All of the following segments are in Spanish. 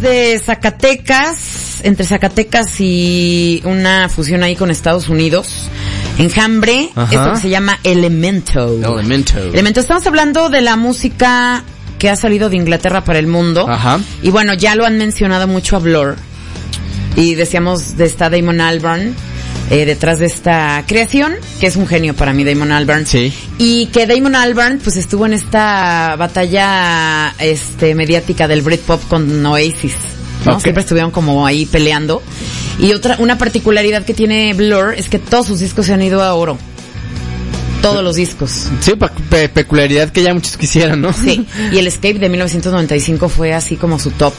de Zacatecas, entre Zacatecas y una fusión ahí con Estados Unidos. Enjambre, esto que se llama Elemento. Estamos hablando de la música que ha salido de Inglaterra para el mundo. Ajá. Y bueno, ya lo han mencionado mucho a Blur. Y decíamos de esta Damon Albarn. Detrás de esta creación, que es un genio para mí, Damon Albarn. Sí. Y que Damon Albarn, pues estuvo en esta batalla, mediática del Britpop con Oasis, ¿no? Okay. Siempre estuvieron como ahí peleando. Y una particularidad que tiene Blur es que todos sus discos se han ido a oro. Todos los discos. Sí, peculiaridad que ya muchos quisieran, ¿no? Sí. Y el Escape de 1995 fue así como su top.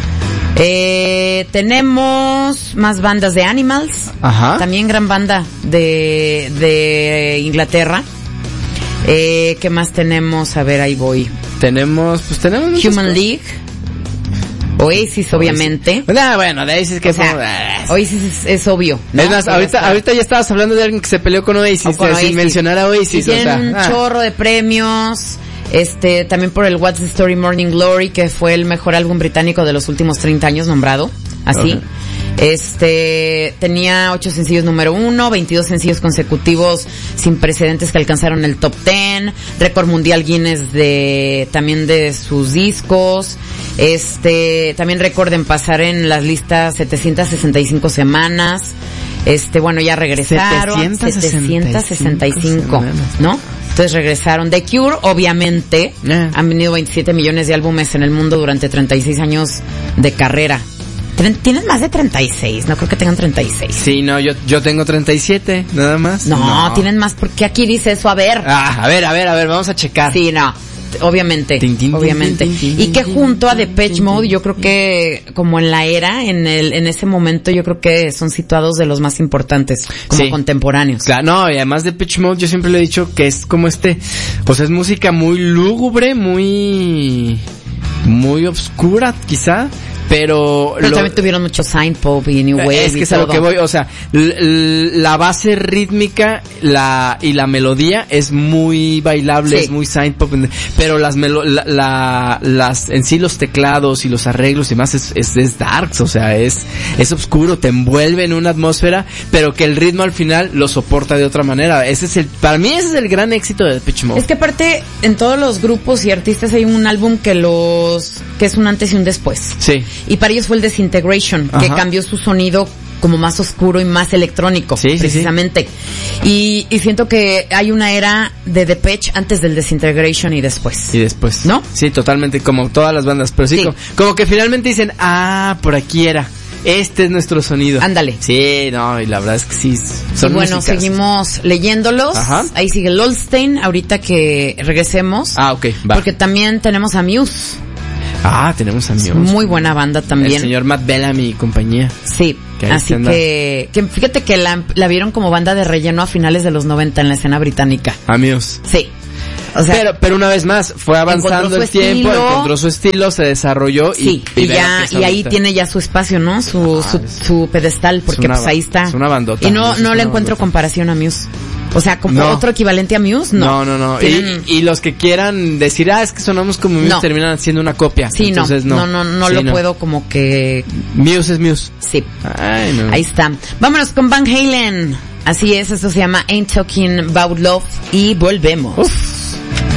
Tenemos más bandas de Animals. Ajá. También gran banda de Inglaterra. ¿Qué más tenemos? A ver, ahí voy. Tenemos Human League. Oasis, obviamente. Bueno, de Oasis que Oasis es obvio, ¿no? Es más, ahorita ya estabas hablando de alguien que se peleó con Oasis, sin mencionar a Oasis. Y tienen un chorro de premios. También por el What's the Story Morning Glory, que fue el mejor álbum británico de los últimos 30 años nombrado, así. Tenía 8 sencillos número 1, 22 sencillos consecutivos sin precedentes que alcanzaron el top 10, récord mundial Guinness también de sus discos, también récord en pasar en las listas 765 semanas. Bueno, ya regresaron 765, ¿no? Entonces regresaron. The Cure, obviamente, han venido 27 millones de álbumes en el mundo durante 36 años de carrera. Tienen más de 36, no creo que tengan 36. Sí, no, yo tengo 37, nada más. No, tienen más, porque aquí dice eso, a ver. A ver, vamos a checar. Sí, no. Obviamente. Y que junto a Depeche Mode, yo creo que como en la era, en ese momento, yo creo que son situados de los más importantes, como contemporáneos. Claro, no, y además Depeche Mode, yo siempre le he dicho que es como pues es música muy lúgubre, muy obscura, quizá. Pero también tuvieron mucho synth pop y new wave. Es que es a lo que voy, o sea, la base rítmica y la melodía es muy bailable, es muy synth pop, pero en sí los teclados y los arreglos y demás es darks, o sea, es oscuro, te envuelve en una atmósfera, pero que el ritmo al final lo soporta de otra manera. Para mí ese es el gran éxito de Depeche Mode. Es que aparte en todos los grupos y artistas hay un álbum que es un antes y un después. Sí. Y para ellos fue el Disintegration, que cambió su sonido como más oscuro y más electrónico, precisamente. Sí. Y siento que hay una era de Depeche antes del Disintegration y después. ¿No? Sí, totalmente, como todas las bandas, pero sí. Como que finalmente dicen, por aquí era. Este es nuestro sonido. Ándale. Sí, no, y la verdad es que sí, son bueno, músicas. Seguimos leyéndolos. Ajá. Ahí sigue Lulstein, ahorita que regresemos. Ok, va. Porque también tenemos a Muse. Tenemos a Muse. Muy buena banda también. El señor Matt Bellamy y compañía. Sí, así que fíjate que la vieron como banda de relleno a finales de los 90 en la escena británica. A Muse. Sí. O sea, pero una vez más, fue avanzando el tiempo, encontró su estilo, se desarrolló y ahí tiene ya su espacio, ¿no? Su pedestal, porque pues ahí está. Es una bandota. Y no le encuentro comparación a Muse. O sea, como otro equivalente a Muse, no. No. Y los que quieran decir, es que sonamos como Muse, terminan haciendo una copia. Sí, entonces, no lo puedo como que... Muse es Muse. Sí. Ahí está. Vámonos con Van Halen. Así es, esto se llama Ain't Talking About Love y volvemos. Uf.